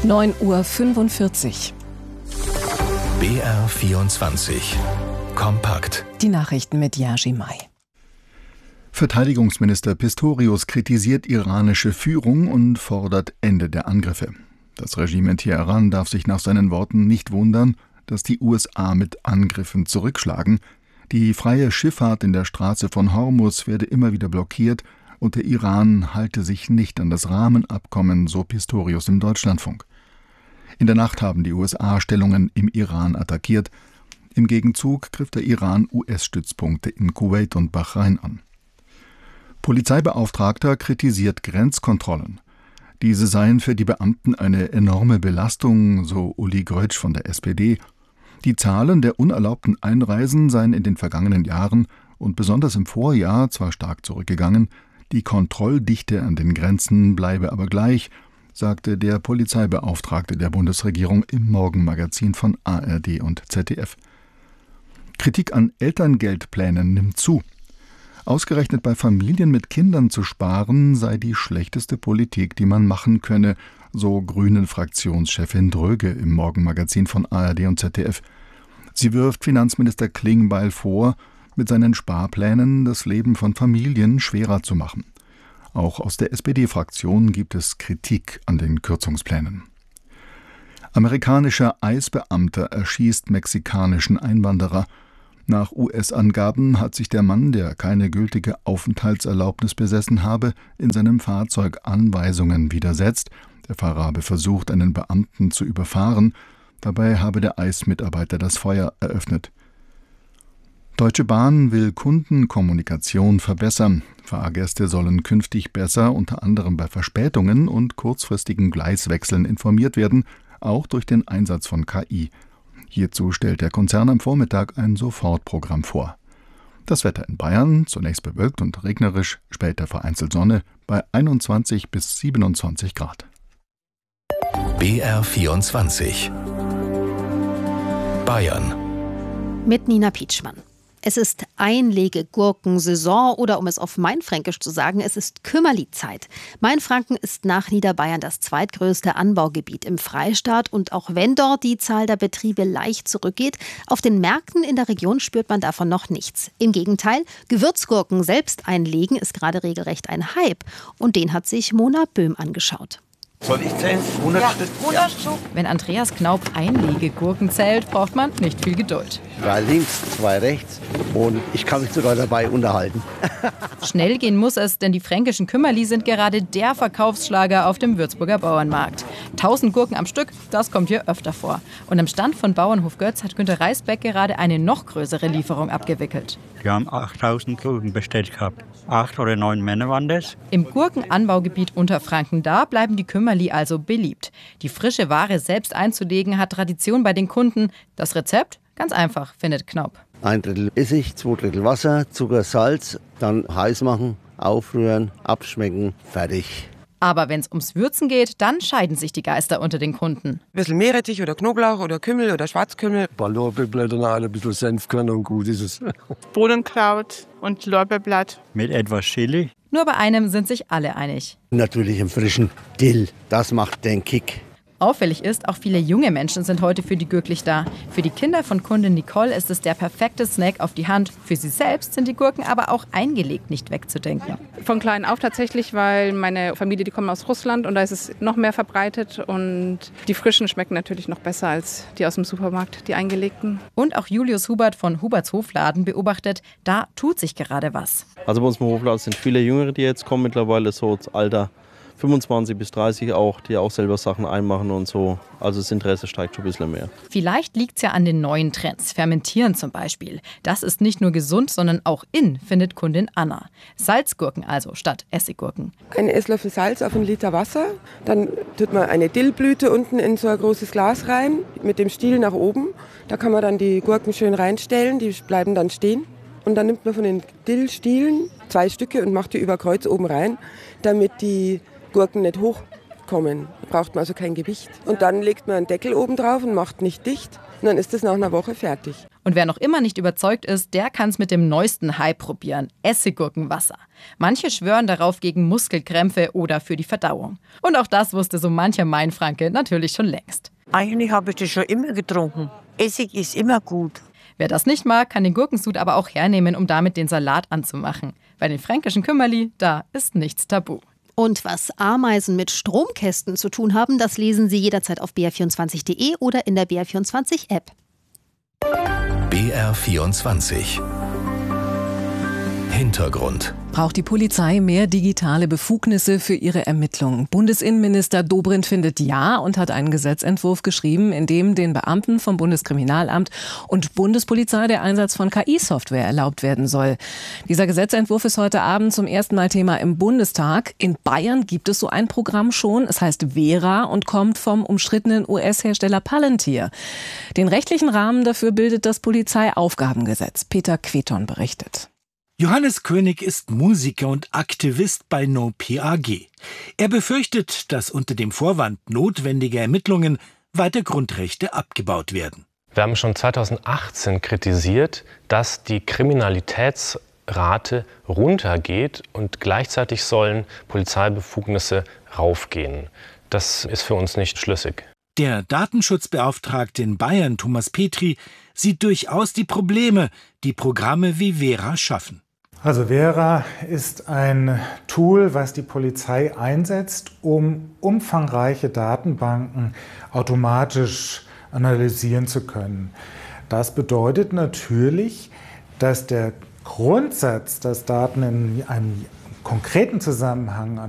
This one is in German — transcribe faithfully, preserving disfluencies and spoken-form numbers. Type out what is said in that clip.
neun Uhr fünfundvierzig. B R vierundzwanzig. Kompakt. Die Nachrichten mit Yaji Mai. Verteidigungsminister Pistorius kritisiert iranische Führung und fordert Ende der Angriffe. Das Regime in Teheran darf sich nach seinen Worten nicht wundern, dass die U S A mit Angriffen zurückschlagen. Die freie Schifffahrt in der Straße von Hormuz werde immer wieder blockiert und der Iran halte sich nicht an das Rahmenabkommen, so Pistorius im Deutschlandfunk. In der Nacht haben die U S A Stellungen im Iran attackiert. Im Gegenzug griff der Iran U S-Stützpunkte in Kuwait und Bahrain an. Polizeibeauftragter kritisiert Grenzkontrollen. Diese seien für die Beamten eine enorme Belastung, so Uli Greutsch von der S P D. Die Zahlen der unerlaubten Einreisen seien in den vergangenen Jahren und besonders im Vorjahr zwar stark zurückgegangen, die Kontrolldichte an den Grenzen bleibe aber gleich, sagte der Polizeibeauftragte der Bundesregierung im Morgenmagazin von A R D und Z D F. Kritik an Elterngeldplänen nimmt zu. Ausgerechnet bei Familien mit Kindern zu sparen, sei die schlechteste Politik, die man machen könne, so Grünen-Fraktionschefin Dröge im Morgenmagazin von A R D und Z D F. Sie wirft Finanzminister Klingbeil vor, mit seinen Sparplänen das Leben von Familien schwerer zu machen. Auch aus der S P D-Fraktion gibt es Kritik an den Kürzungsplänen. Amerikanischer Eisbeamter erschießt mexikanischen Einwanderer. Nach U S-Angaben hat sich der Mann, der keine gültige Aufenthaltserlaubnis besessen habe, in seinem Fahrzeug Anweisungen widersetzt. Der Fahrer habe versucht, einen Beamten zu überfahren. Dabei habe der Eismitarbeiter das Feuer eröffnet. Deutsche Bahn will Kundenkommunikation verbessern. Fahrgäste sollen künftig besser unter anderem bei Verspätungen und kurzfristigen Gleiswechseln informiert werden, auch durch den Einsatz von K I. Hierzu stellt der Konzern am Vormittag ein Sofortprogramm vor. Das Wetter in Bayern, zunächst bewölkt und regnerisch, später vereinzelt Sonne, bei einundzwanzig bis siebenundzwanzig Grad. B R vierundzwanzig. Bayern. Mit Nina Pietschmann. Es ist Einlegegurkensaison oder um es auf Mainfränkisch zu sagen, es ist Kümmerli-Zeit. Mainfranken ist nach Niederbayern das zweitgrößte Anbaugebiet im Freistaat und auch wenn dort die Zahl der Betriebe leicht zurückgeht, auf den Märkten in der Region spürt man davon noch nichts. Im Gegenteil, Gewürzgurken selbst einlegen ist gerade regelrecht ein Hype und den hat sich Mona Böhm angeschaut. Soll ich zählen? hundert ja, Stück? hundert Stück. Wenn Andreas Knaup Einlegegurken zählt, braucht man nicht viel Geduld. Zwei links, zwei rechts und ich kann mich sogar dabei unterhalten. Schnell gehen muss es, denn die fränkischen Kümmerli sind gerade der Verkaufsschlager auf dem Würzburger Bauernmarkt. Tausend Gurken am Stück, das kommt hier öfter vor. Und am Stand von Bauernhof Götz hat Günter Reisbeck gerade eine noch größere Lieferung abgewickelt. Wir haben achttausend Gurken bestellt gehabt. Acht oder neun Männer waren das. Im Gurkenanbaugebiet Unterfranken, da bleiben die Kümmerli also beliebt. Die frische Ware selbst einzulegen hat Tradition bei den Kunden. Das Rezept? Ganz einfach, findet Knaup. Ein Drittel Essig, zwei Drittel Wasser, Zucker, Salz, dann heiß machen, aufrühren, abschmecken, fertig. Aber wenn es ums Würzen geht, dann scheiden sich die Geister unter den Kunden. Ein bisschen Meerrettich oder Knoblauch oder Kümmel oder Schwarzkümmel. Ein paar Lorbeerblätter, ein bisschen Senfkörner und gut ist es. Bohnenkraut und Lorbeerblatt. Mit etwas Chili. Nur bei einem sind sich alle einig. Natürlich im frischen Dill, das macht den Kick. Auffällig ist, auch viele junge Menschen sind heute für die Gürklich da. Für die Kinder von Kundin Nicole ist es der perfekte Snack auf die Hand. Für sie selbst sind die Gurken aber auch eingelegt nicht wegzudenken. Von klein auf tatsächlich, weil meine Familie, die kommen aus Russland und da ist es noch mehr verbreitet. Und die frischen schmecken natürlich noch besser als die aus dem Supermarkt, die eingelegten. Und auch Julius Hubert von Huberts Hofladen beobachtet, da tut sich gerade was. Also bei uns im Hofladen sind viele Jüngere, die jetzt kommen, mittlerweile so das Alter fünfundzwanzig bis dreißig auch, die auch selber Sachen einmachen und so. Also das Interesse steigt schon ein bisschen mehr. Vielleicht liegt es ja an den neuen Trends. Fermentieren zum Beispiel. Das ist nicht nur gesund, sondern auch in, findet Kundin Anna. Salzgurken also statt Essiggurken. Ein Esslöffel Salz auf einen Liter Wasser. Dann tut man eine Dillblüte unten in so ein großes Glas rein, mit dem Stiel nach oben. Da kann man dann die Gurken schön reinstellen, die bleiben dann stehen. Und dann nimmt man von den Dillstielen zwei Stücke und macht die über Kreuz oben rein, damit die Gurken nicht hoch nicht kommen. Da braucht man also kein Gewicht. Und dann legt man einen Deckel oben drauf und macht nicht dicht. Und dann ist es nach einer Woche fertig. Und wer noch immer nicht überzeugt ist, der kann es mit dem neuesten Hype probieren. Essiggurkenwasser. Manche schwören darauf gegen Muskelkrämpfe oder für die Verdauung. Und auch das wusste so mancher Mainfranke natürlich schon längst. Eigentlich habe ich das schon immer getrunken. Essig ist immer gut. Wer das nicht mag, kann den Gurkensud aber auch hernehmen, um damit den Salat anzumachen. Bei den fränkischen Kümmerli, da ist nichts tabu. Und was Ameisen mit Stromkästen zu tun haben, das lesen Sie jederzeit auf b r vierundzwanzig punkt de oder in der B R vierundzwanzig App. B R vierundzwanzig. Hintergrund. Braucht die Polizei mehr digitale Befugnisse für ihre Ermittlungen? Bundesinnenminister Dobrindt findet ja und hat einen Gesetzentwurf geschrieben, in dem den Beamten vom Bundeskriminalamt und Bundespolizei der Einsatz von K I-Software erlaubt werden soll. Dieser Gesetzentwurf ist heute Abend zum ersten Mal Thema im Bundestag. In Bayern gibt es so ein Programm schon. Es heißt Vera und kommt vom umstrittenen U S-Hersteller Palantir. Den rechtlichen Rahmen dafür bildet das Polizeiaufgabengesetz. Peter Queton berichtet. Johannes König ist Musiker und Aktivist bei No P A G. Er befürchtet, dass unter dem Vorwand notwendiger Ermittlungen weiter Grundrechte abgebaut werden. Wir haben schon zweitausendachtzehn kritisiert, dass die Kriminalitätsrate runtergeht und gleichzeitig sollen Polizeibefugnisse raufgehen. Das ist für uns nicht schlüssig. Der Datenschutzbeauftragte in Bayern, Thomas Petri, sieht durchaus die Probleme, die Programme wie Vera schaffen. Also Vera ist ein Tool, was die Polizei einsetzt, um umfangreiche Datenbanken automatisch analysieren zu können. Das bedeutet natürlich, dass der Grundsatz, dass Daten in einem konkreten Zusammenhang